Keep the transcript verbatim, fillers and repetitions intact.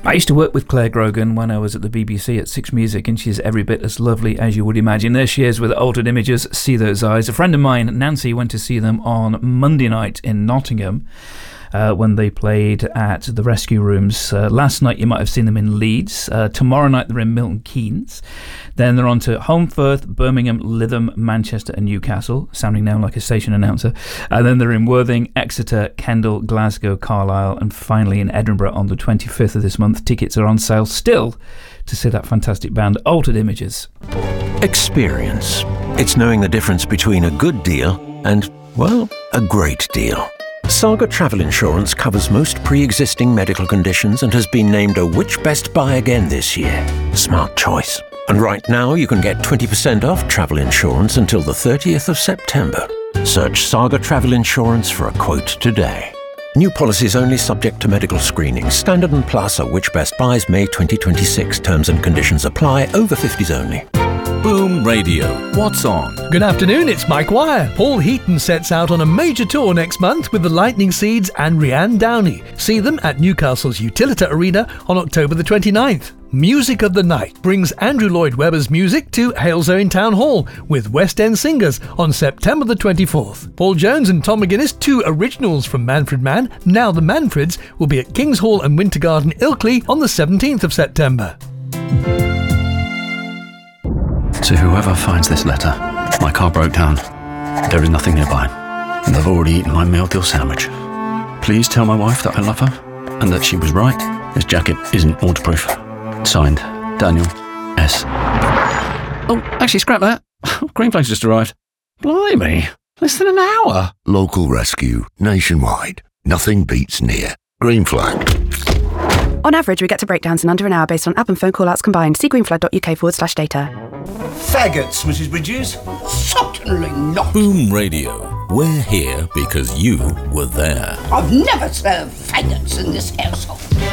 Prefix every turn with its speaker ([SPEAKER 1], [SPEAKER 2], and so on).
[SPEAKER 1] I used to work with Claire Grogan when I was at the B B C at Six Music, and she's every bit as lovely as you would imagine. There she is with Altered Images, See Those Eyes. A friend of mine, Nancy, went to see them on Monday night in Nottingham. Uh, when they played at the Rescue Rooms. Uh, last night you might have seen them in Leeds. Uh, tomorrow night they're in Milton Keynes. Then they're on to Holmfirth, Birmingham, Lytham, Manchester and Newcastle, sounding now like a station announcer. And then they're in Worthing, Exeter, Kendal, Glasgow, Carlisle, and finally in Edinburgh on the twenty-fifth of this month. Tickets are on sale still to see that fantastic band, Altered Images.
[SPEAKER 2] Experience. It's knowing the difference between a good deal and, well, a great deal. Saga Travel Insurance covers most pre-existing medical conditions and has been named a Which Best Buy again this year. Smart choice. And right now you can get twenty percent off travel insurance until the thirtieth of September. Search Saga Travel Insurance for a quote today. New policies only subject to medical screening. Standard and Plus are Which Best Buys May twenty twenty-six. Terms and conditions apply. Over fifties only.
[SPEAKER 3] Boom Radio. What's on?
[SPEAKER 4] Good afternoon, it's Mike Wire. Paul Heaton sets out on a major tour next month with the Lightning Seeds and Rianne Downey. See them at Newcastle's Utilita Arena on October the twenty-ninth. Music of the Night brings Andrew Lloyd Webber's music to Halesowen Town Hall with West End Singers on September the twenty-fourth. Paul Jones and Tom McGuinness, two originals from Manfred Mann, now the Manfreds, will be at King's Hall and Winter Garden, Ilkley on the seventeenth of September.
[SPEAKER 5] To whoever finds this letter, my car broke down. There is nothing nearby, and I've already eaten my meal deal sandwich. Please tell my wife that I love her, and that she was right. This jacket isn't waterproof. Signed, Daniel S. Oh, actually, scrap that. Green Flag's just arrived. Blimey, less than an hour.
[SPEAKER 6] Local rescue, nationwide. Nothing beats near. Green Flag.
[SPEAKER 7] On average, we get to breakdowns in under an hour based on app and phone call-outs combined. See greenflag.uk forward slash data.
[SPEAKER 8] Faggots, Missus Bridges? Certainly not.
[SPEAKER 3] Boom Radio. We're here because you were there.
[SPEAKER 8] I've never served faggots in this household.